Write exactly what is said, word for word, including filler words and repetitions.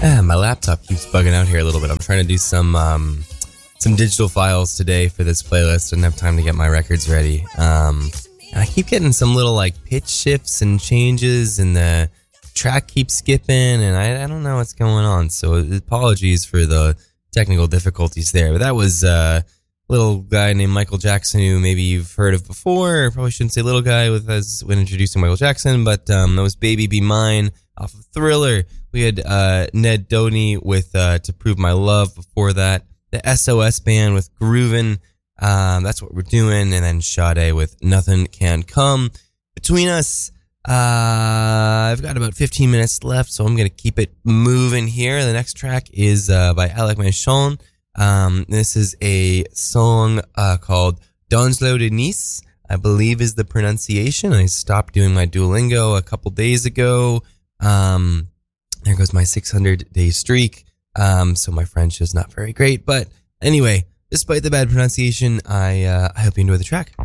Ah, my laptop keeps bugging out here a little bit. I'm trying to do some um, some digital files today for this playlist. Didn't have time to get my records ready. Um, and I keep getting some little like pitch shifts and changes, and the track keeps skipping, and I, I don't know what's going on. So apologies for the technical difficulties there. But that was uh, a little guy named Michael Jackson, who maybe you've heard of before. Probably shouldn't say little guy with us when introducing Michael Jackson, but um, that was Baby Be Mine off of Thriller. We had uh, Ned Doney with uh, To Prove My Love before that. The S O S Band with Groovin'. Um, that's what we're doing. And then Sade with Nothing Can Come. Between us, uh, I've got about fifteen minutes left, so I'm going to keep it moving here. The next track is uh, by Alec Manchon. Um, this is a song uh, called Donslo de Nice, I believe is the pronunciation. I stopped doing my Duolingo a couple days ago. Um... There goes my six hundred day streak. Um, so my French is not very great. But anyway, despite the bad pronunciation, I, uh, I hope you enjoy the track.